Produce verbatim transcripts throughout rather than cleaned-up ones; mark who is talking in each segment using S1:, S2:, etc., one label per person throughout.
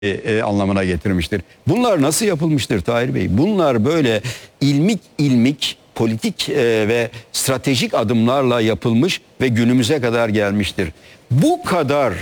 S1: e, e, anlamına getirmiştir. Bunlar nasıl yapılmıştır Tahir Bey? Bunlar böyle ilmik ilmik politik e, ve stratejik adımlarla yapılmış ve günümüze kadar gelmiştir. Bu kadar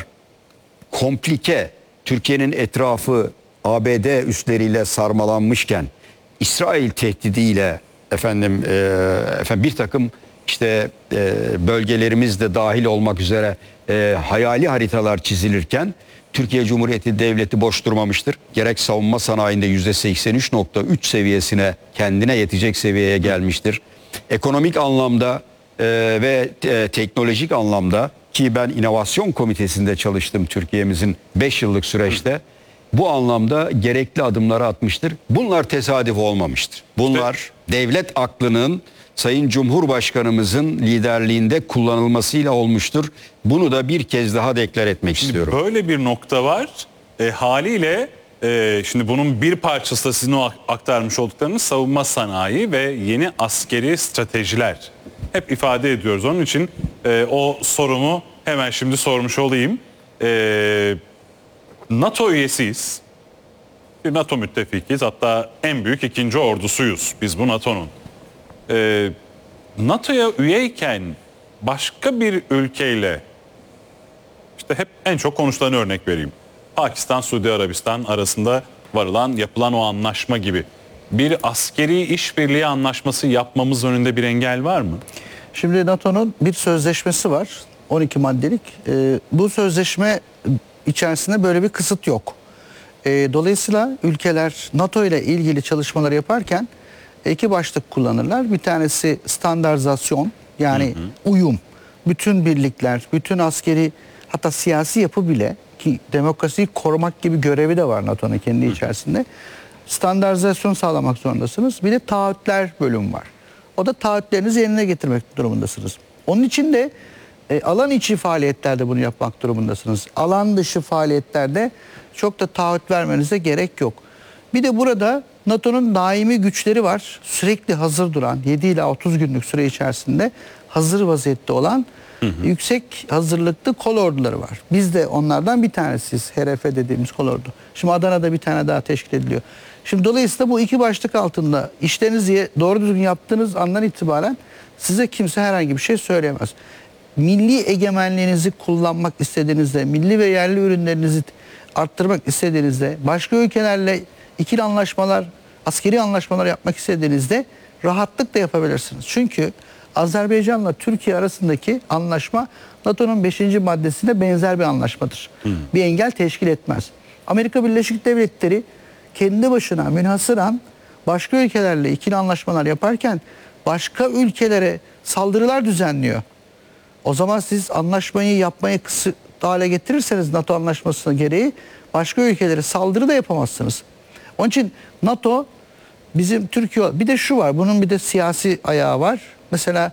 S1: komplike, Türkiye'nin etrafı A B D üsleriyle sarmalanmışken, İsrail tehdidiyle efendim, e, efendim bir takım işte e, bölgelerimiz de dahil olmak üzere e, hayali haritalar çizilirken Türkiye Cumhuriyeti Devleti boş durmamıştır. Gerek savunma sanayinde yüzde seksen üç nokta üç seviyesine, kendine yetecek seviyeye gelmiştir. Ekonomik anlamda e, ve e, teknolojik anlamda, ki ben inovasyon komitesinde çalıştım Türkiye'mizin beş yıllık süreçte, bu anlamda gerekli adımları atmıştır. Bunlar tesadüf olmamıştır. Bunlar devlet aklının Sayın Cumhurbaşkanımızın liderliğinde kullanılmasıyla olmuştur. Bunu da bir kez daha deklar etmek
S2: Şimdi
S1: istiyorum.
S2: böyle bir nokta var. E, haliyle e, şimdi bunun bir parçası da sizin o aktarmış olduklarınız savunma sanayi ve yeni askeri stratejiler. Hep ifade ediyoruz. Onun için e, o sorumu hemen şimdi sormuş olayım. E, NATO üyesiyiz. Bir NATO müttefikiyiz. Hatta en büyük ikinci ordusuyuz biz bu NATO'nun. Ee, NATO'ya üyeyken başka bir ülkeyle, işte hep en çok konuşulan örnek vereyim, Pakistan, Suudi Arabistan arasında varılan, yapılan o anlaşma gibi bir askeri işbirliği anlaşması yapmamız önünde bir engel var mı?
S3: Şimdi NATO'nun bir sözleşmesi var, on iki maddelik. Ee, bu sözleşme içerisinde böyle bir kısıt yok. Ee, dolayısıyla ülkeler NATO ile ilgili çalışmalar yaparken iki başlık kullanırlar. Bir tanesi standartizasyon, yani hı hı. uyum. Bütün birlikler, bütün askeri, hatta siyasi yapı bile, ki demokrasiyi korumak gibi görevi de var NATO'nun kendi hı. içerisinde. Standartizasyon sağlamak zorundasınız. Bir de taahhütler bölümü var. O da taahhütlerinizi yerine getirmek durumundasınız. Onun için de e, alan içi faaliyetlerde bunu yapmak durumundasınız. Alan dışı faaliyetlerde çok da taahhüt vermenize gerek yok. Bir de burada NATO'nun daimi güçleri var. Sürekli hazır duran, yedi ila otuz günlük süre içerisinde hazır vaziyette olan hı hı. yüksek hazırlıklı kol orduları var. Biz de onlardan bir tanesiyiz. H R F dediğimiz kol ordu. Şimdi Adana'da bir tane daha teşkil ediliyor. Şimdi dolayısıyla bu iki başlık altında işlerinizi doğru düzgün yaptığınız andan itibaren size kimse herhangi bir şey söyleyemez. Milli egemenliğinizi kullanmak istediğinizde, milli ve yerli ürünlerinizi arttırmak istediğinizde, başka ülkelerle ikili anlaşmalar, askeri anlaşmalar yapmak istediğinizde rahatlıkla yapabilirsiniz. Çünkü Azerbaycan'la Türkiye arasındaki anlaşma NATO'nun beşinci maddesine benzer bir anlaşmadır. Hmm. Bir engel teşkil etmez. Amerika Birleşik Devletleri kendi başına münhasıran başka ülkelerle ikili anlaşmalar yaparken başka ülkelere saldırılar düzenliyor. O zaman siz anlaşmayı yapmayı kısıtlı hale getirirseniz NATO anlaşmasına gereği başka ülkelere saldırı da yapamazsınız. Onun için NATO bizim Türkiye, bir de şu var, bunun bir de siyasi ayağı var. Mesela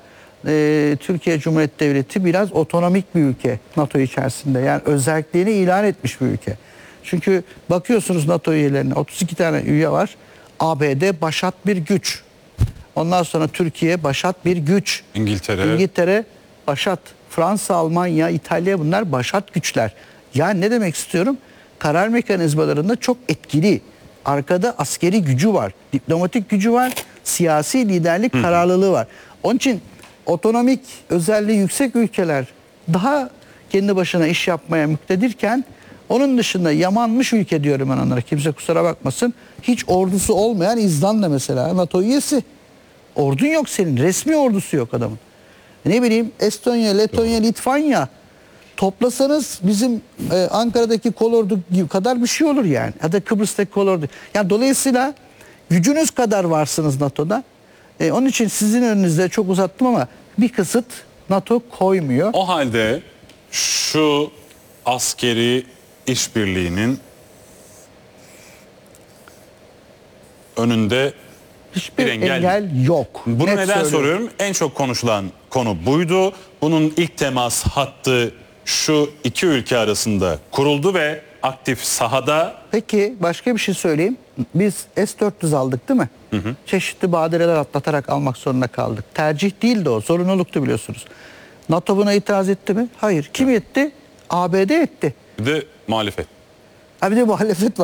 S3: e, Türkiye Cumhuriyeti Devleti biraz otonomik bir ülke NATO içerisinde. Yani özelliğini ilan etmiş bir ülke. Çünkü bakıyorsunuz NATO üyelerine, otuz iki tane üye var. A B D başat bir güç. Ondan sonra Türkiye başat bir güç.
S2: İngiltere.
S3: İngiltere başat. Fransa, Almanya, İtalya, bunlar başat güçler. Yani ne demek istiyorum? Karar mekanizmalarında çok etkili. Arkada askeri gücü var, diplomatik gücü var, siyasi liderlik Hı. kararlılığı var. Onun için otonomik özelliği yüksek ülkeler daha kendi başına iş yapmaya muktedirken, onun dışında yamanmış ülke diyorum ben onlara, kimse kusura bakmasın, hiç ordusu olmayan İzlanda mesela NATO üyesi. Ordun yok senin, resmi ordusu yok adamın. Ne bileyim Estonya, Letonya, Litvanya toplasanız bizim e, Ankara'daki kolordu kadar bir şey olur yani. Ya da Kıbrıs'taki kolordu. Yani dolayısıyla gücünüz kadar varsınız NATO'da. E, onun için sizin önünüzde çok uzattım ama bir kısıt NATO koymuyor.
S2: O halde şu askeri işbirliğinin önünde
S3: hiçbir
S2: bir engel,
S3: engel yok.
S2: Bunu
S3: Net
S2: neden
S3: söylüyorum.
S2: soruyorum? En çok konuşulan konu buydu. Bunun ilk temas hattı şu iki ülke arasında kuruldu ve aktif sahada.
S3: Peki başka bir şey söyleyeyim. Biz S dört yüz aldık değil mi? Hı hı. Çeşitli badireler atlatarak almak zorunda kaldık. Tercih değildi o, zorunluluktu biliyorsunuz. NATO buna itiraz etti mi? Hayır. Kim etti? A B D etti.
S2: Bir de muhalefet.
S3: Ha bir de muhalefet var.